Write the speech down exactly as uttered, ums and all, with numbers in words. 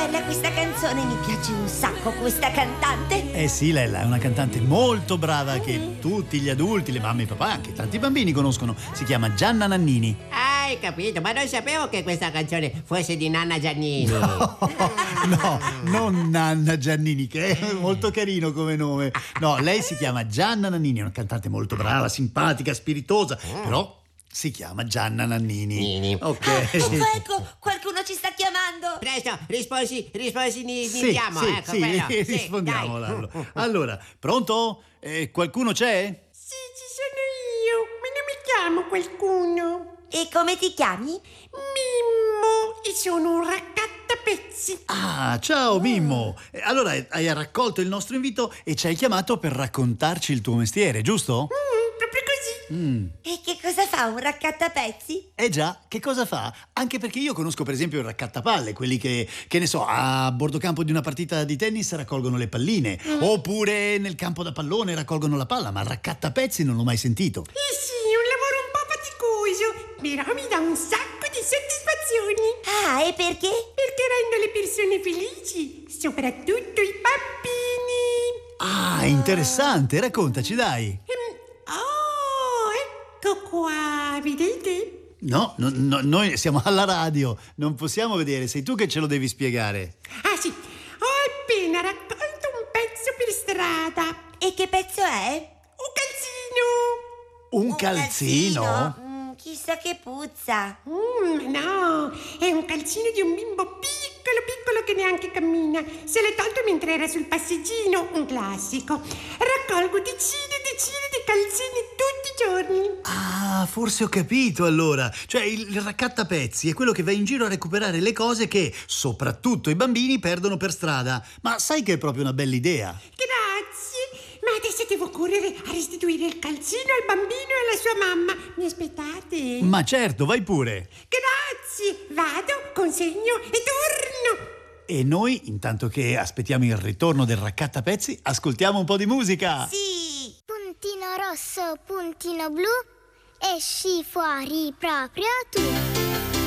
bella questa canzone, mi piace un sacco questa cantante. Eh sì, Lella è una cantante molto brava che tutti gli adulti, le mamme e i papà, anche tanti bambini conoscono. Si chiama Gianna Nannini. Hai capito, ma non sapevo che questa canzone fosse di Nanna Giannini. No, no, non Nanna Giannini, che è molto carino come nome. No, lei si chiama Gianna Nannini, è una cantante molto brava, simpatica, spiritosa, però si chiama Gianna Nannini. Nini. Ok. Ah, ecco, ecco, qualcuno ci sta chiamando. Presto, risposi, risposi, ni, Sì, nidiamo, sì, ecco sì, quello. Sì, rispondiamo. dai. Allora. Allora, pronto? Eh, qualcuno c'è? Sì, ci sono io, ma non mi chiamo qualcuno. E come ti chiami? Mimmo, e sono un raccattapezzi. Ah, ciao Mimmo. Eh, Allora hai raccolto il nostro invito e ci hai chiamato per raccontarci il tuo mestiere, giusto? Mm, proprio così. Mm. E che cosa fa un raccattapezzi? Eh già, che cosa fa? Anche perché io conosco per esempio il raccattapalle, quelli che, che ne so, a bordo campo di una partita di tennis raccolgono le palline, oppure nel campo da pallone raccolgono la palla, ma il raccattapezzi non l'ho mai sentito. Eh sì, è un lavoro un po' faticoso, però mi dà un sacco di soddisfazioni. Ah, e perché? Perché rendo le persone felici, soprattutto i bambini. Ah, interessante, raccontaci dai. Ehm, oh, ecco qua, vedete? No, no, no, noi siamo alla radio, non possiamo vedere, sei tu che ce lo devi spiegare. Ah sì, ho appena raccolto un pezzo per strada. E che pezzo è? Un calzino. Un calzino? Mm, chissà che puzza. Mm, no, è un calzino di un bimbo piccolo piccolo che neanche cammina. Se l'è tolto mentre era sul passeggino, un classico. Raccolgo decine e decine di calzini tutti i giorni. Ah, forse ho capito allora. Cioè il il raccattapezzi è quello che va in giro a recuperare le cose che soprattutto i bambini perdono per strada. Ma sai che è proprio una bella idea? Grazie, ma adesso devo correre a restituire il calzino al bambino e alla sua mamma. Mi aspettate? Ma certo, vai pure. Grazie, vado, consegno e torno. E noi, intanto che aspettiamo il ritorno del raccattapezzi, ascoltiamo un po' di musica. Sì. Puntino rosso, puntino blu, esci fuori proprio tu.